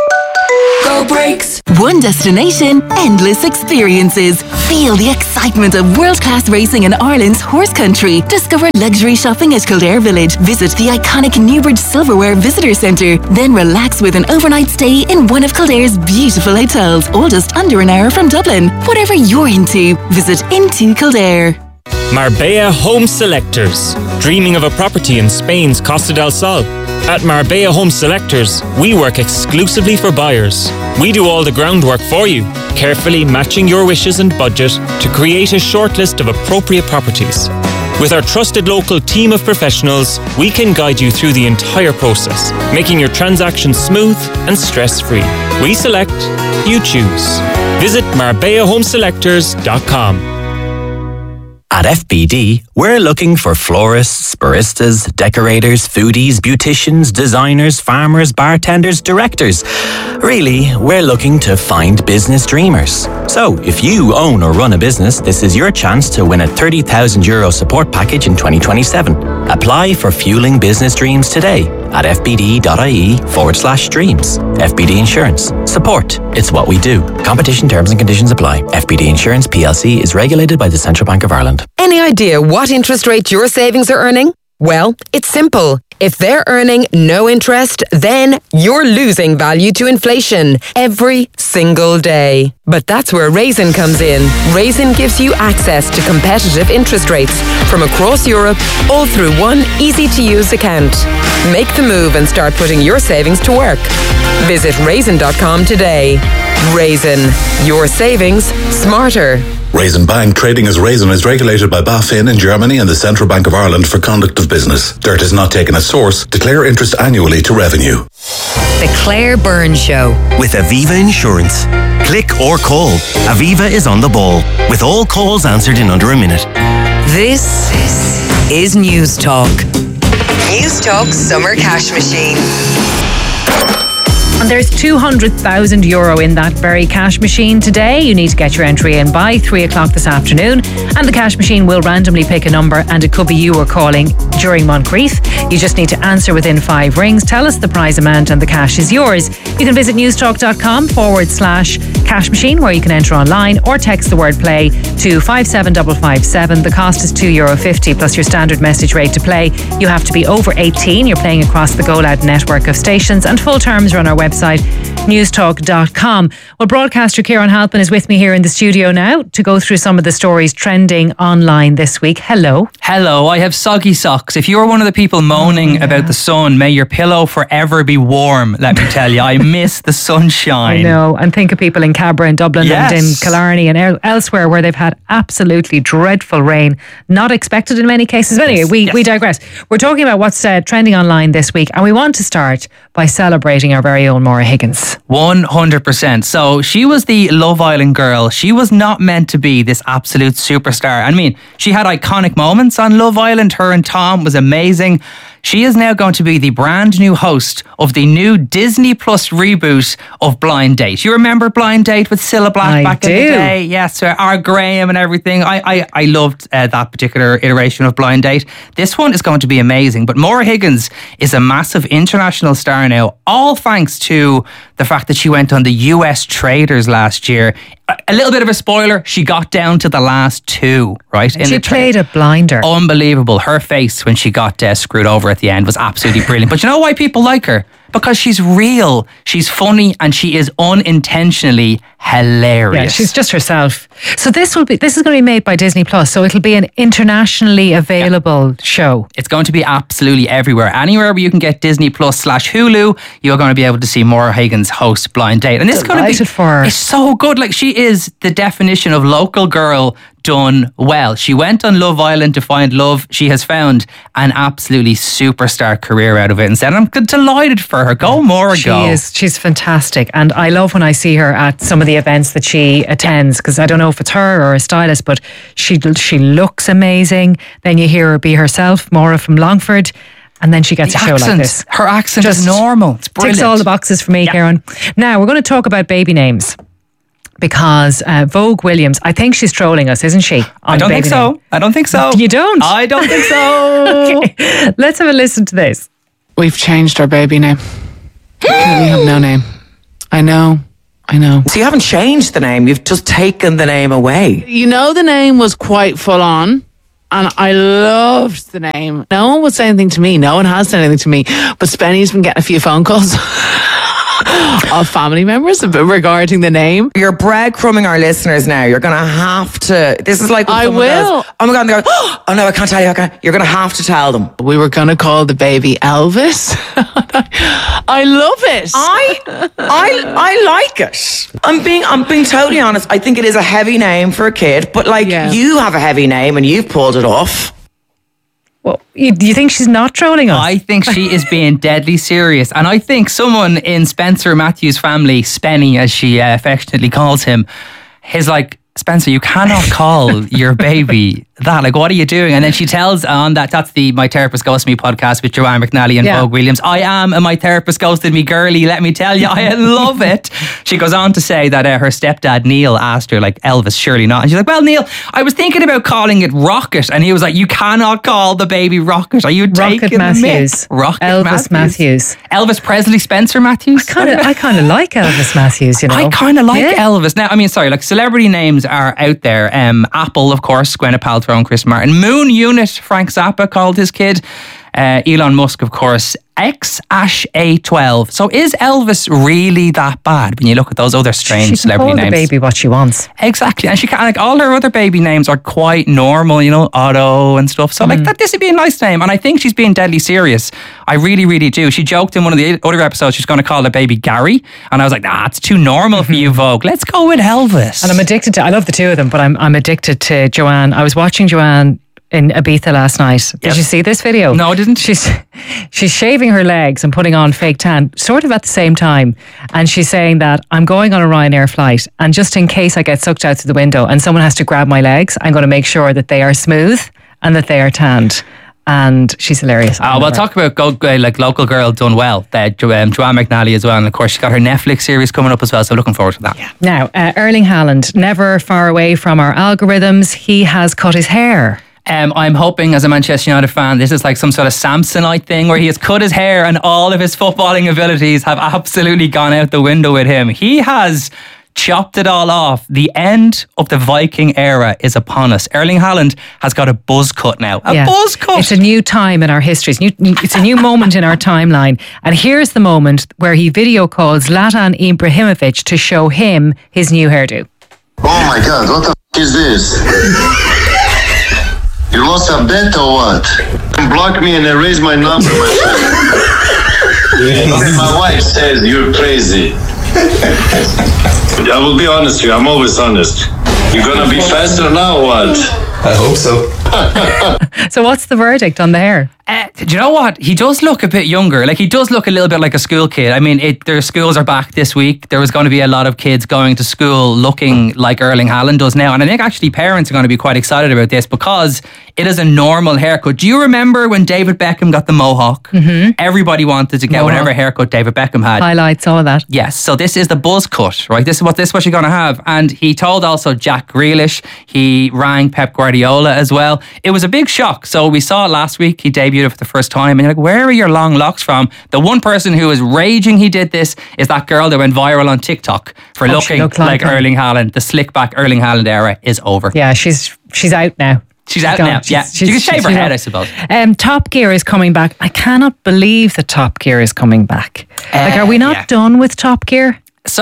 Go Breaks. One destination, endless experiences. Feel the excitement of world-class racing in Ireland's horse country. Discover luxury shopping at Kildare Village. Visit the iconic Newbridge Silverware Visitor Centre. Then relax with an overnight stay in one of Kildare's beautiful hotels, all just under an hour from Dublin. Whatever you're into, visit Into Kildare. Marbella Home Selectors. Dreaming of a property in Spain's Costa del Sol? At Marbella Home Selectors, we work exclusively for buyers. We do all the groundwork for you, carefully matching your wishes and budget to create a shortlist of appropriate properties. With our trusted local team of professionals, we can guide you through the entire process, making your transaction smooth and stress-free. We select, you choose. Visit marbella home selectors dot com. At F B D, we're looking for florists, baristas, decorators, foodies, beauticians, designers, farmers, bartenders, directors. Really, we're looking to find business dreamers. So, if you own or run a business, this is your chance to win a thirty thousand euro support package in twenty twenty-seven. Apply for Fueling Business Dreams today at fbd.ie forward slash dreams. F B D Insurance. Support. It's what we do. Competition terms and conditions apply. F B D Insurance P L C is regulated by the Central Bank of Ireland. Any idea what interest rate your savings are earning? Well, it's simple. If they're earning no interest, then you're losing value to inflation every single day. But that's where Raisin comes in. Raisin gives you access to competitive interest rates from across Europe, all through one easy-to-use account. Make the move and start putting your savings to work. Visit raisin dot com today. Raisin, your savings smarter. Raisin Bank trading as Raisin is regulated by BaFin in Germany and the Central Bank of Ireland for conduct of business. Dirt is not taken as source. Declare interest annually to revenue. The Claire Byrne Show. With Aviva Insurance. Click or call. Aviva is on the ball, with all calls answered in under a minute. This is Newstalk. Newstalk Summer Cash Machine. And there's two hundred thousand euro in that very cash machine today. You need to get your entry in by three o'clock this afternoon. And the cash machine will randomly pick a number, and it could be you or calling during Moncrief. You just need to answer within five rings. Tell us the prize amount and the cash is yours. You can visit newstalk.com forward slash cash machine, where you can enter online or text the word play to five seven five five seven. The cost is two euro fifty plus your standard message rate to play. You have to be over eighteen. You're playing across the Go Loud network of stations, and full terms are on our website, newstalk dot com. Well, broadcaster Kieran Halpin is with me here in the studio now to go through some of the stories trending online this week. Hello. Hello, I have soggy socks. If you're one of the people moaning oh, yeah. about the sun, may your pillow forever be warm, let me tell you. I miss the sunshine. I know, and think of people in Cabra and Dublin yes. and in Killarney and elsewhere where they've had absolutely dreadful rain, not expected in many cases. But anyway, yes. we, yes. we digress. We're talking about what's uh, trending online this week, and we want to start by celebrating our very own Maura Higgins. one hundred percent. So she was the Love Island girl. She was not meant to be this absolute superstar. I mean, she had iconic moments on Love Island. Her and Tom was amazing. She is now going to be the brand new host of the new Disney Plus reboot of Blind Date. You remember Blind Date with Cilla Black I back do. in the day? Yes, our Graham and everything. I I, I loved uh, that particular iteration of Blind Date. This one is going to be amazing. But Maura Higgins is a massive international star now, all thanks to the fact that she went on the U S Traders last year. A little bit of a spoiler, she got down to the last two, right? And she played a blinder. Unbelievable. Her face when she got uh, screwed over at the end was absolutely brilliant. But you know why people like her? Because she's real, she's funny, and she is unintentionally hilarious. Yeah, she's just herself. So this will be this is going to be made by Disney Plus, so it'll be an internationally available yeah. show. It's going to be absolutely everywhere. Anywhere where you can get Disney Plus slash Hulu, you're going to be able to see Maura Higgins host Blind Date. And this is going to be for her. It's so good. Like, she is the definition of local girl done well. She went on Love Island to find love. She has found an absolutely superstar career out of it, and said, I'm delighted for her. Go Maura, she go. Is, she's fantastic, and I love when I see her at some of the events that she attends, because I don't know if it's her or a stylist, but she she looks amazing. Then you hear her be herself, Maura from Longford, and then she gets the a show accent, like this. Her accent Just is normal. It's brilliant. Ticks all the boxes for me, yeah. Karen. Now we're going to talk about baby names. Because uh, Vogue Williams, I think she's trolling us, isn't she? I don't think so. Name. I don't think so. You don't? I don't think so. Okay. Let's have a listen to this. We've changed our baby name. We have no name. I know. I know. So you haven't changed the name, you've just taken the name away. You know, the name was quite full on. And I loved the name. No one would say anything to me. No one has said anything to me. But Spenny's been getting a few phone calls of family members regarding the name. You're breadcrumbing our listeners now. You're going to have to. This is like when I will. Goes, oh my God. And they go, oh no, I can't tell you. I can't. You're going to have to tell them. We were going to call the baby Elvis. I love it. I, I, I like it. I'm being, I'm being totally honest. I think it is a heavy name for a kid, but like yeah. you have a heavy name and you've pulled it off. Well, you, do you think she's not trolling us? I think she is being deadly serious. And I think someone in Spencer Matthews' family, Spenny, as she uh, affectionately calls him, is like, Spencer, you cannot call your baby that. Like, what are you doing? And then she tells on that, that's the My Therapist Ghosted Me podcast with Joanne McNally and yeah. Vogue Williams. I am a My Therapist Ghosted Me girly, let me tell you. I love it. She goes on to say that uh, her stepdad, Neil, asked her, like, Elvis, surely not. And she's like, well, Neil, I was thinking about calling it Rocket. And he was like, you cannot call the baby Rocket. Are you Rocket taking Matthews. Rocket Elvis Matthews. Matthews. Elvis Presley, Spencer Matthews. I kind of I kind of like Elvis Matthews, you know. I kind of like yeah. Elvis. Now, I mean, sorry, like, celebrity names are out there. Um, Apple, of course, Gwyneth Paltrow and Chris Martin. Moon Unit, Frank Zappa called his kid. Uh, Elon Musk, of course. X Ash A twelve. So is Elvis really that bad when you look at those other strange she celebrity can call names? The baby what she wants. Exactly. And she can, like, all her other baby names are quite normal, you know, Otto and stuff. So mm. like that, this would be a nice name. And I think she's being deadly serious. I really, really do. She joked in one of the other episodes she's going to call the baby Gary. And I was like, nah, it's too normal mm-hmm. for you, Vogue. Let's go with Elvis. And I'm addicted to, I love the two of them, but I'm I'm addicted to Joanne. I was watching Joanne in Ibiza last night. Did yes. you see this video? No, I didn't. She's she's shaving her legs and putting on fake tan, sort of at the same time. And she's saying that I'm going on a Ryanair flight, and just in case I get sucked out through the window and someone has to grab my legs, I'm going to make sure that they are smooth and that they are tanned. And she's hilarious. Oh, well, talk about go, uh, like local girl done well. Uh, jo- um, Joanne McNally as well. And of course, she's got her Netflix series coming up as well. So looking forward to that. Yeah. Now, uh, Erling Haaland, never far away from our algorithms. He has cut his hair. Um, I'm hoping, as a Manchester United fan, this is like some sort of Samsonite thing where he has cut his hair and all of his footballing abilities have absolutely gone out the window with him. He has chopped it all off. The end of the Viking era is upon us. Erling Haaland has got a buzz cut now. A yeah. buzz cut. It's a new time in our history. It's, new, it's a new moment in our timeline. And here's the moment where he video calls Zlatan Ibrahimovic to show him his new hairdo. Oh my God, what the f*** is this? You lost a bet or what? Block me and erase my number, my friend. My wife says you're crazy. I will be honest with you, I'm always honest. You're gonna be faster now or what? I hope so. So what's the verdict on the hair? Uh, do you know what? He does look a bit younger. Like, he does look a little bit like a school kid. I mean, it, their schools are back this week. There was going to be a lot of kids going to school looking like Erling Haaland does now. And I think actually parents are going to be quite excited about this because it is a normal haircut. Do you remember when David Beckham got the mohawk? Mm-hmm. Everybody wanted to get mohawk. Whatever haircut David Beckham had. Highlights, all of that. Yes. So this is the buzz cut, right? This is what this is what you're going to have. And he told also Jack Grealish. He rang Pep Guardiola as well. It was a big shock. So we saw it last week. He debuted it for the first time. And you're like, where are your long locks from? The one person who is raging he did this is that girl that went viral on TikTok for oh, looking like, like Erling Haaland. The slick back Erling Haaland era is over. Yeah, she's she's out now. She's out gone. now. Yeah, She's- she can she's- shave her she's head, out. I suppose. Um, Top Gear is coming back. I cannot believe that Top Gear is coming back. Like, are we not yeah. done with Top Gear?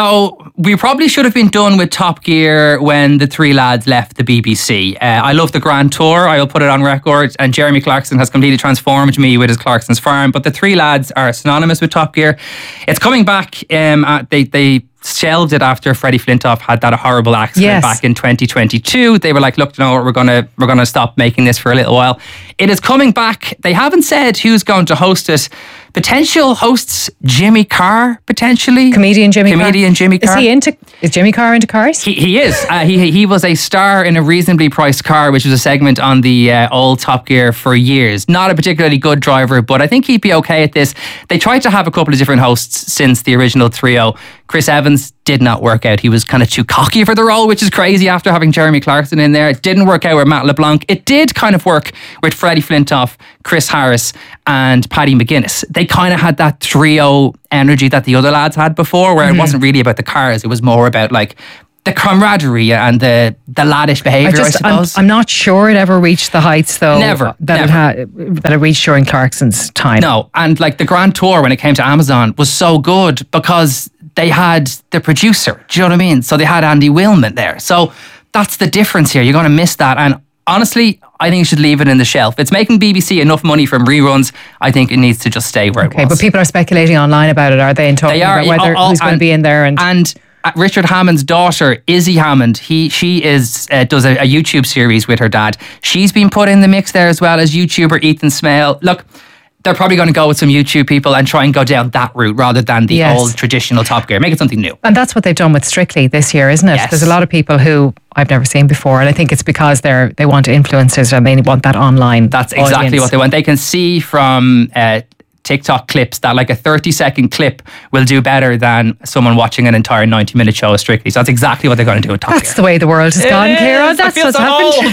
So we probably should have been done with Top Gear when the three lads left the B B C. Uh, I love the Grand Tour. I will put it on record. And Jeremy Clarkson has completely transformed me with his Clarkson's Farm. But the three lads are synonymous with Top Gear. It's coming back. Um, uh, they they shelved it after Freddie Flintoff had that horrible accident Yes. back in twenty twenty-two. They were like, look, you know what, we're gonna we're gonna stop making this for a little while. It is coming back. They haven't said who's going to host it. Potential hosts Jimmy Carr, potentially. Comedian Jimmy Comedian Carr. Jimmy Carr. Is he into, is Jimmy Carr into cars? He, he is. Uh, he he was a star in A Reasonably Priced Car, which was a segment on the uh, old Top Gear for years. Not a particularly good driver, but I think he'd be okay at this. They tried to have a couple of different hosts since the original trio. Chris Evans did not work out. He was kind of too cocky for the role, which is crazy after having Jeremy Clarkson in there. It didn't work out with Matt LeBlanc. It did kind of work with Freddie Flintoff, Chris Harris and Paddy McGuinness. They kind of had that trio energy that the other lads had before, where Mhm. it wasn't really about the cars. It was more about like the camaraderie and the the laddish behaviour, I, just, I'm, suppose. I'm not sure it ever reached the heights, though. Never, That never. it had, that it reached during Clarkson's time. No, and like the Grand Tour when it came to Amazon was so good because they had the producer. Do you know what I mean? So they had Andy Willman there. So that's the difference here. You're going to miss that. And honestly, I think you should leave it in the shelf. It's making B B C enough money from reruns. I think it needs to just stay where Okay, it was. but people are speculating online about it, are they? And talking They are, about whether oh, oh, who's going to and- be in there. And, and uh, Richard Hammond's daughter, Izzy Hammond, he she is uh, does a, a YouTube series with her dad. She's been put in the mix there as well as YouTuber Ethan Smale. Look, they're probably going to go with some YouTube people and try and go down that route rather than the Yes. old traditional Top Gear. Make it something new. and that's what they've done with Strictly this year, isn't it? Yes. There's a lot of people who I've never seen before, and I think it's because they're they want influencers and they want that online. That's exactly audience. what they want. They can see from uh, TikTok clips that like a thirty second clip will do better than someone watching an entire ninety minute show of Strictly. So that's exactly what they're going to do with Top That's Gear. the way the world has It gone, is. Ciara. I That's feel what's so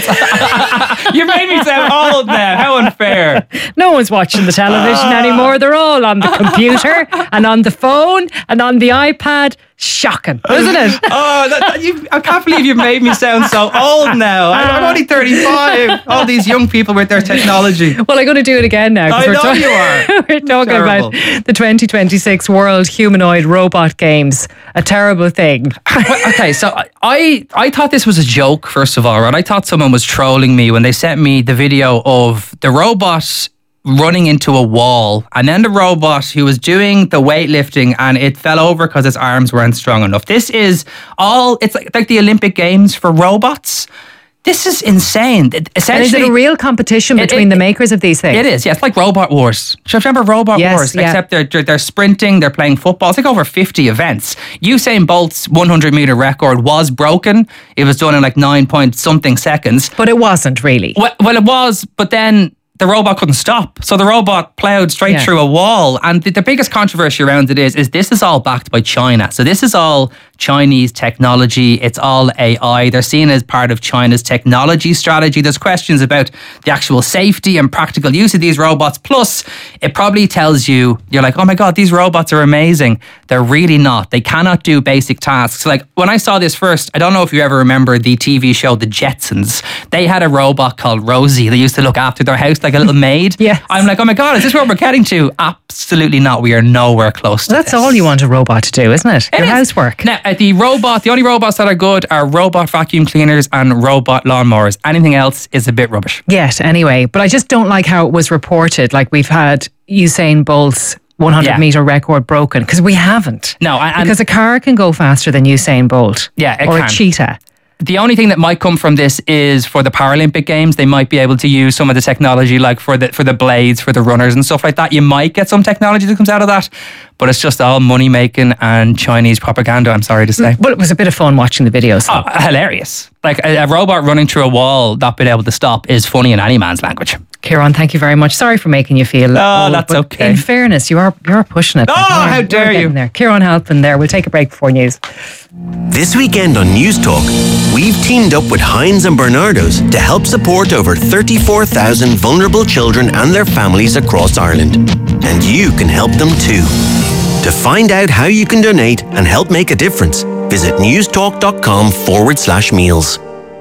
happened. You made me sound old now. How unfair. No one's watching the television anymore. They're all on the computer and on the phone and on the iPad. Shocking, isn't it? Oh, that, that, you, I can't believe you've made me sound so old now. I, I'm only thirty-five. All these young people with their technology. Well, I'm going to do it again now. 'cause I we're know talk- you are. We're talking Terrible. about the twenty twenty-six World Humanoid Robot Games. A terrible thing. Well, okay, so I I thought this was a joke, first of all, right? I thought someone was trolling me when they sent me the video of the robot running into a wall, and then the robot who was doing the weightlifting and it fell over because its arms weren't strong enough. This is all, it's like, like the Olympic Games for robots. This is insane. It- And is Essentially, it a real competition It- between it- the makers of these things? it is, yeah. It's like Robot Wars. Do you remember Robot Yes, Wars? yeah. Except they're, they're they're sprinting, they're playing football. It's like over fifty events. Usain Bolt's one hundred meter record was broken. It was done in like nine point something seconds. But it wasn't really. Well, well it was, but then the robot couldn't stop. So the robot plowed straight Yeah. through a wall. And the, the biggest controversy around it is, is this is all backed by China. So this is all Chinese technology. It's all A I. They're seen as part of China's technology strategy. There's questions about the actual safety and practical use of these robots. Plus, it probably tells you, you're like, oh my God, these robots are amazing. They're really not. They cannot do basic tasks. Like when I saw this first, I don't know if you ever remember the T V show The Jetsons. They had a robot called Rosie. They used to look after their house like a little maid. Yes. I'm like, oh my God, is this where we're getting to? Absolutely not. We are nowhere close to That's this. all you want a robot to do, isn't it? It Your is. housework. Now, uh, the robot, the only robots that are good are robot vacuum cleaners and robot lawnmowers. Anything else is a bit rubbish. Yet, anyway. But I just don't like how it was reported. Like we've had Usain Bolt's one hundred Yeah. meter record broken because we haven't. No, and, and Because a car can go faster than Usain Bolt. Yeah, it or can. a cheetah. the only thing that might come from this is for the Paralympic Games, they might be able to use some of the technology, like for the for the blades, for the runners and stuff like that. You might get some technology that comes out of that, but it's just all money making and Chinese propaganda, I'm sorry to say. Well, it was a bit of fun watching the videos. Oh, hilarious. Like a, a robot running through a wall not being able to stop is funny in any man's language. Kieran, thank you very much. Sorry for making you feel No, old, that's but okay. In fairness, you are you're pushing it. Oh, You're- how dare you're you. getting There. Kieran Halpin there. We'll take a break before news. This weekend on News Talk, we've teamed up with Heinz and Bernardo's to help support over thirty-four thousand vulnerable children and their families across Ireland. And you can help them too. To find out how you can donate and help make a difference, visit newstalk.com forward slash meals.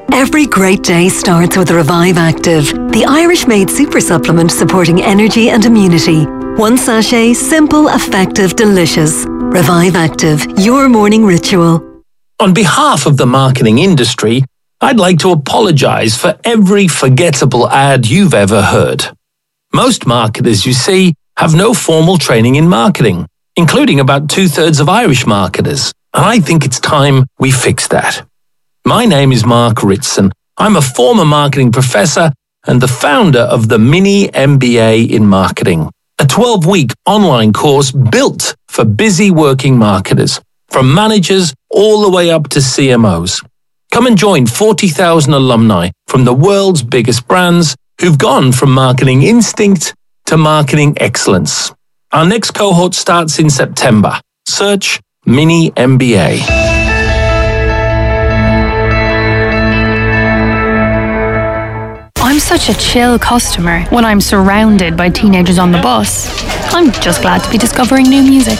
Every great day starts with Revive Active, the Irish-made super supplement supporting energy and immunity. One sachet, simple, effective, delicious. Revive Active, your morning ritual. On behalf of the marketing industry, I'd like to apologise for every forgettable ad you've ever heard. Most marketers, you see, have no formal training in marketing, including about two-thirds of Irish marketers. And I think it's time we fix that. My name is Mark Ritson. I'm a former marketing professor and the founder of the Mini M B A in Marketing, a twelve-week online course built for busy working marketers, from managers all the way up to C M Os. Come and join forty thousand alumni from the world's biggest brands who've gone from marketing instinct to marketing excellence. Our next cohort starts in September. Search Mini M B A. I'm such a chill customer when I'm surrounded by teenagers on the bus. I'm just glad to be discovering new music.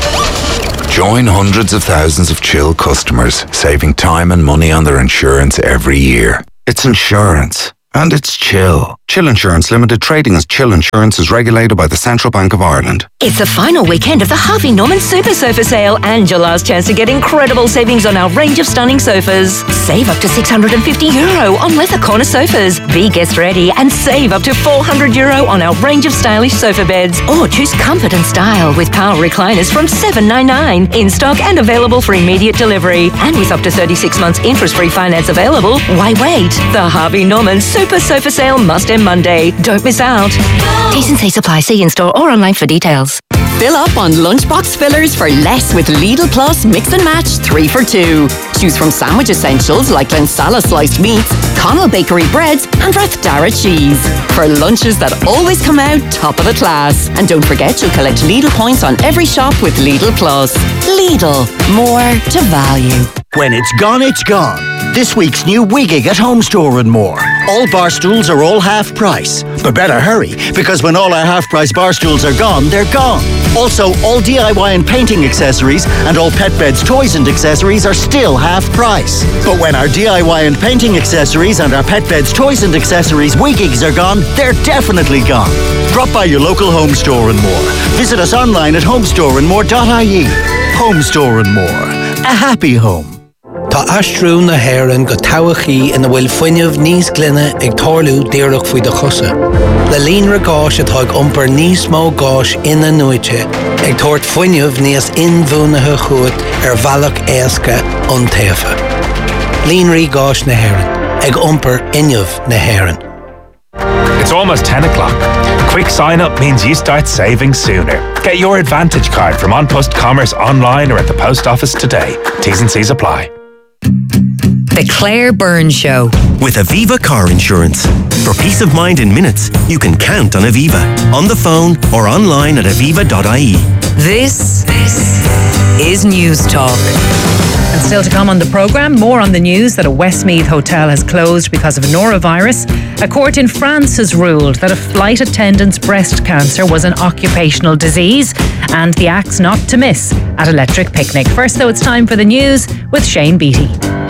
Join hundreds of thousands of chill customers, saving time and money on their insurance every year. It's insurance. And it's Chill. Chill Insurance Limited, trading as Chill Insurance, is regulated by the Central Bank of Ireland. It's the final weekend of the Harvey Norman Super Sofa Sale and your last chance to get incredible savings on our range of stunning sofas. Save up to six hundred fifty euro on leather corner sofas. Be guest ready and save up to four hundred euro on our range of stylish sofa beds. Or choose comfort and style with power recliners from seven ninety-nine. In stock and available for immediate delivery. And with up to thirty-six months interest-free finance available. Why wait? The Harvey Norman Super Sofa Sale must end Monday. Don't miss out. T's and C's apply. See in-store or online for details. Fill up on lunchbox fillers for less with Lidl Plus Mix and Match three for two. Choose from sandwich essentials like Glensala sliced meats, Connell Bakery breads and Rathdara cheese. For lunches that always come out top of the class. And don't forget you'll collect Lidl points on every shop with Lidl Plus. Lidl. More to value. When it's gone, it's gone. This week's new Wigig at Home Store and More. All bar stools are all half price. But better hurry, because when all our half price bar stools are gone, they're gone. Also, all D I Y and painting accessories and all pet beds, toys and accessories are still half price. But when our D I Y and painting accessories and our pet beds, toys and accessories Wigigs are gone, they're definitely gone. Drop by your local Home Store and More. Visit us online at homestore and more dot I E. Home Store and More. A happy home. Tá astrú na hÉireann go tabhachaí ina bhfuil fuinneamh níos glynne ag tarlú díreach faoi de chusa. Le líonra gáis atá ag iompar níos mó gáis ina nuaite ag tabhairt fuinneamh níos inmhúnathe chuat ar bhealach éasca an taobha. Líonraí gáis na hÉireann ag iompar inneamh na hÉireann. It's almost ten o'clock. Quick sign up means you start saving sooner. Get your Advantage card from An Post Commerce online or at the post office today. T's and C's apply. The Claire Byrne Show. With Aviva Car Insurance. For peace of mind in minutes, you can count on Aviva. On the phone or online at aviva dot I E. This, this is News Talk. And still to come on the programme, more on the news that a Westmeath hotel has closed because of norovirus. A court in France has ruled that a flight attendant's breast cancer was an occupational disease, and the acts not to miss at Electric Picnic. First though, it's time for the news with Shane Beattie.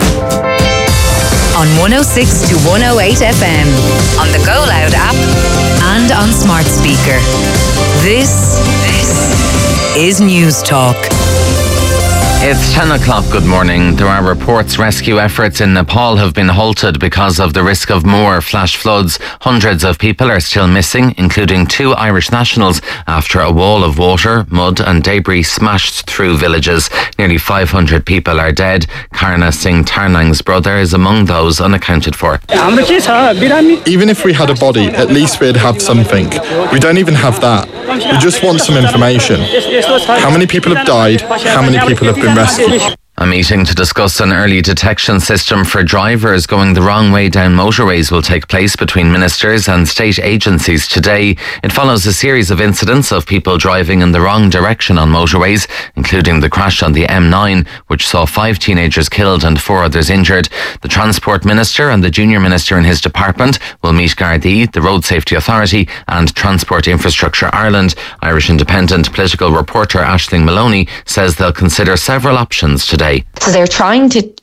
On one oh six to one oh eight F M, on the Go Loud app and on smart speaker. This, this is News Talk. It's ten o'clock, good morning. There are reports rescue efforts in Nepal have been halted because of the risk of more flash floods. Hundreds of people are still missing, including two Irish nationals, after a wall of water, mud and debris smashed through villages. Nearly five hundred people are dead. Karna Singh Tarnang's brother is among those unaccounted for. Even if we had a body, at least we'd have something. We don't even have that. We just want some information. How many people have died? How many people have been rescued? A meeting to discuss an early detection system for drivers going the wrong way down motorways will take place between ministers and state agencies today. It follows a series of incidents of people driving in the wrong direction on motorways, including the crash on the M nine, which saw five teenagers killed and four others injured. The Transport Minister and the Junior Minister in his department will meet Gardaí, the Road Safety Authority and Transport Infrastructure Ireland. Irish Independent political reporter Aisling Maloney says they'll consider several options today. So they're trying to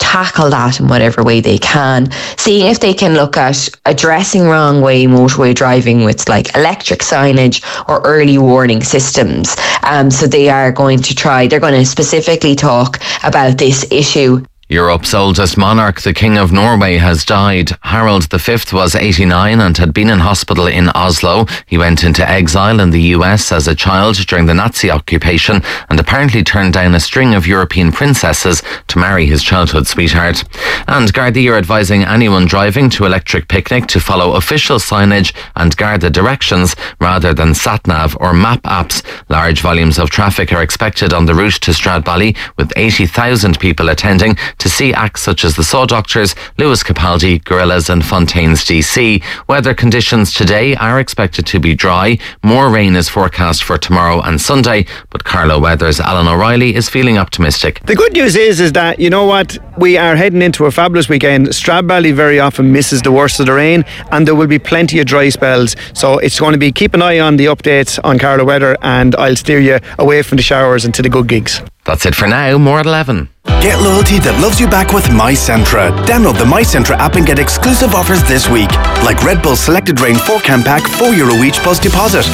tackle that in whatever way they can, seeing if they can look at addressing wrong way motorway driving with like electric signage or early warning systems. Um, so they are going to try, they're going to specifically talk about this issue. Europe's oldest monarch, the King of Norway, has died. Harald the Fifth was eighty-nine and had been in hospital in Oslo. He went into exile in the U S as a child during the Nazi occupation and apparently turned down a string of European princesses to marry his childhood sweetheart. And Gardaí are advising anyone driving to Electric Picnic to follow official signage and Garda directions rather than sat-nav or map apps. Large volumes of traffic are expected on the route to Stradbally, with eighty thousand people attending to see acts such as the Saw Doctors, Lewis Capaldi, Gorillaz and Fontaines D C. Weather conditions today are expected to be dry. More rain is forecast for tomorrow and Sunday, but Carlo Weather's Alan O'Reilly is feeling optimistic. The good news is, is that, you know what, we are heading into a fabulous weekend. Stradbally very often misses the worst of the rain and there will be plenty of dry spells. So it's going to be, keep an eye on the updates on Carlo Weather and I'll steer you away from the showers and to the good gigs. That's it for now. More at eleven. Get loyalty that loves you back with MyCentra. Download the MyCentra app and get exclusive offers this week, like Red Bull Selected Rain four can pack, four euro each plus deposit.